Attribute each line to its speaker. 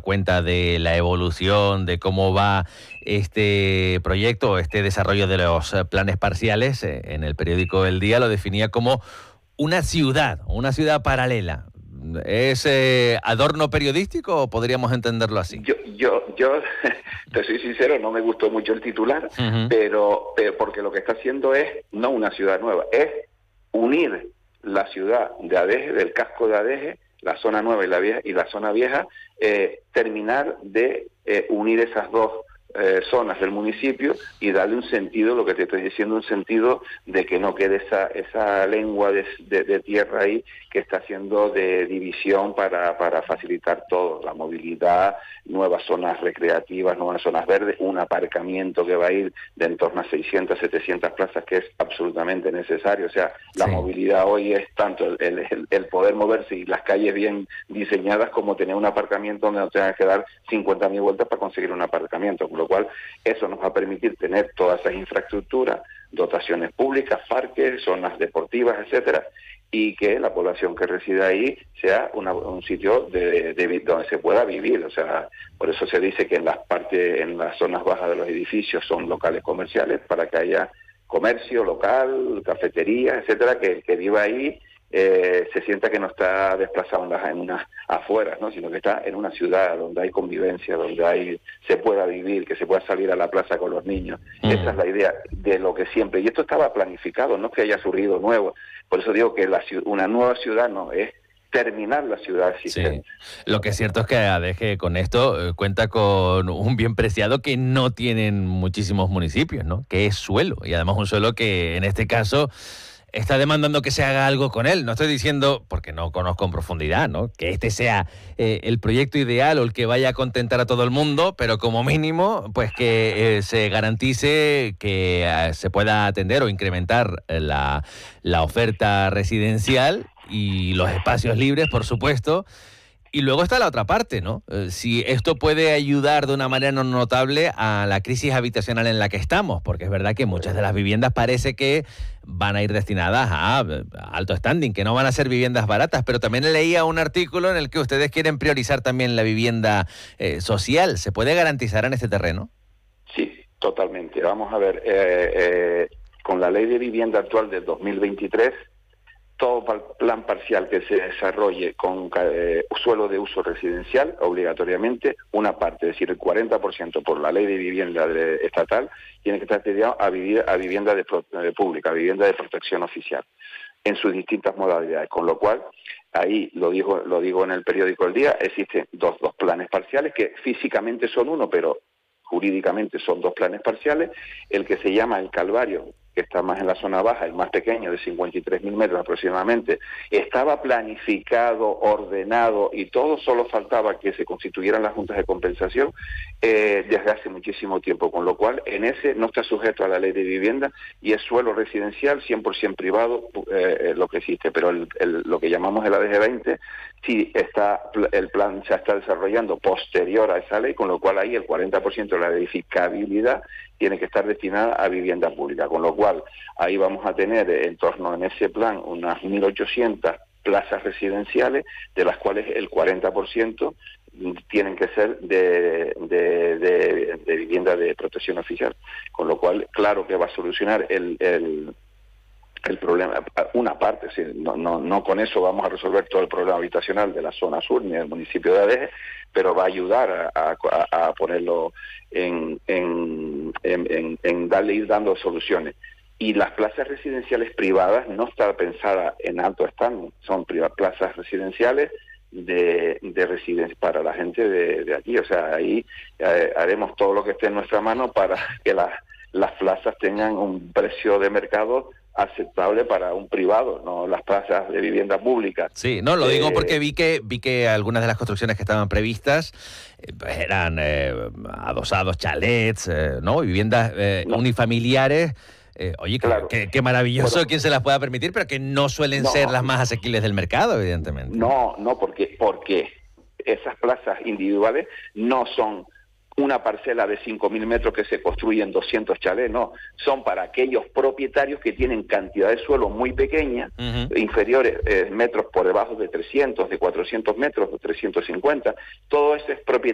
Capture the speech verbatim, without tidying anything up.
Speaker 1: cuenta de la evolución, de cómo va este proyecto, este desarrollo de los eh, planes parciales. Eh, en el periódico El Día lo definía como una ciudad, una ciudad paralela. ¿Es eh, adorno periodístico o podríamos entenderlo así?
Speaker 2: Yo, yo, yo, te soy sincero, no me gustó mucho el titular, uh-huh. pero, pero porque lo que está haciendo es no una ciudad nueva, es unir la ciudad de Adeje, del casco de Adeje, la zona nueva y la vieja y la zona vieja, eh, terminar de eh, unir esas dos eh, zonas del municipio y darle un sentido, lo que te estoy diciendo, un sentido de que no quede esa esa lengua de, de, de tierra ahí que está haciendo de división para, para facilitar todo, la movilidad, nuevas zonas recreativas, nuevas zonas verdes, un aparcamiento que va a ir de en torno a seiscientas, setecientas plazas, que es absolutamente necesario. O sea, la sí. movilidad hoy es tanto el, el, el poder moverse y las calles bien diseñadas como tener un aparcamiento donde no tengas que dar cincuenta mil vueltas para conseguir un aparcamiento, con lo cual eso nos va a permitir tener todas esas infraestructuras, dotaciones públicas, parques, zonas deportivas, etcétera, y que la población que reside ahí sea una, un sitio de, de, donde se pueda vivir. O sea, por eso se dice que en las partes, en las zonas bajas de los edificios son locales comerciales, para que haya comercio local, cafetería, etcétera, que, que viva ahí eh, se sienta que no está desplazado en, las, en unas afueras, ¿no? Sino que está en una ciudad donde hay convivencia, donde hay se pueda vivir, que se pueda salir a la plaza con los niños. Mm. Esa es la idea de lo que siempre, y esto estaba planificado, no es que haya surgido nuevo. Por eso digo que la, una nueva ciudad no es terminar la ciudad existente.
Speaker 1: Sí. Lo que es cierto es que Adeje con esto eh, cuenta con un bien preciado que no tienen muchísimos municipios, ¿no? Que es suelo, y además un suelo que en este caso está demandando que se haga algo con él. No estoy diciendo, porque no conozco en profundidad, ¿no?, que este sea eh, el proyecto ideal o el que vaya a contentar a todo el mundo, pero como mínimo, pues que eh, se garantice que eh, se pueda atender o incrementar la, la oferta residencial y los espacios libres, por supuesto. Y luego está la otra parte, ¿no? Eh, si esto puede ayudar de una manera no notable a la crisis habitacional en la que estamos, porque es verdad que muchas de las viviendas parece que van a ir destinadas a, a alto standing, que no van a ser viviendas baratas, pero también leía un artículo en el que ustedes quieren priorizar también la vivienda eh, social. ¿Se puede garantizar en este terreno?
Speaker 2: Sí, totalmente. Vamos a ver, eh, eh, con la ley de vivienda actual del dos mil veintitrés, todo plan parcial que se desarrolle con eh, suelo de uso residencial, obligatoriamente, una parte, es decir, el cuarenta por ciento por la ley de vivienda de, estatal, tiene que estar destinado a, vivir, a vivienda de, de pública, a vivienda de protección oficial, en sus distintas modalidades. Con lo cual, ahí lo digo, lo digo en el periódico El Día, existen dos, dos planes parciales que físicamente son uno, pero jurídicamente son dos planes parciales. El que se llama El Calvario, que está más en la zona baja, el más pequeño, de cincuenta y tres mil metros aproximadamente, estaba planificado, ordenado, y todo, solo faltaba que se constituyeran las juntas de compensación eh, desde hace muchísimo tiempo, con lo cual en ese no está sujeto a la ley de vivienda y es suelo residencial cien por ciento privado eh, lo que existe, pero el, el, lo que llamamos el A D G veinte, sí está, el plan se está desarrollando posterior a esa ley, con lo cual ahí el cuarenta por ciento de la edificabilidad tiene que estar destinada a vivienda pública, con lo cual ahí vamos a tener en torno en ese plan unas mil ochocientas plazas residenciales, de las cuales el cuarenta por ciento tienen que ser de, de, de, de vivienda de protección oficial, con lo cual claro que va a solucionar el, el el problema, una parte, sí, no, no, no con eso vamos a resolver todo el problema habitacional de la zona sur ni del municipio de Adeje, pero va a ayudar a, a, a ponerlo en, en, en, en, en darle, ir dando soluciones. Y las plazas residenciales privadas no están pensadas en alto standing, son plazas residenciales de, de residencia para la gente de, de aquí. O sea, ahí eh, haremos todo lo que esté en nuestra mano para que las, las plazas tengan un precio de mercado aceptable para un privado, no las plazas de vivienda pública.
Speaker 1: Sí, no, lo eh, digo porque vi que vi que algunas de las construcciones que estaban previstas eh, eran eh, adosados, chalets, eh, ¿no? Viviendas eh, no. unifamiliares. Eh, oye, claro. qué, qué maravilloso bueno, quien se las pueda permitir, pero que no suelen no, ser las más asequibles del mercado, evidentemente.
Speaker 2: No, no, porque, porque esas plazas individuales no son una parcela de cinco mil metros que se construyen doscientos chalés, no, son para aquellos propietarios que tienen cantidad de suelo muy pequeña, uh-huh. inferiores eh, metros por debajo de trescientos, de cuatrocientos metros, de trescientos cincuenta, todo eso es propietario